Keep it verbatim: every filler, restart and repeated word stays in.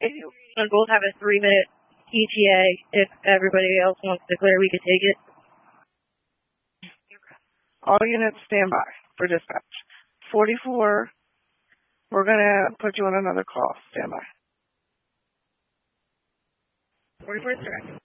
And both have a three-minute E T A. If everybody else wants to clear, we could take it. All units stand by for dispatch. forty-four, we're going to put you on another call. Stand by. forty-four is direct.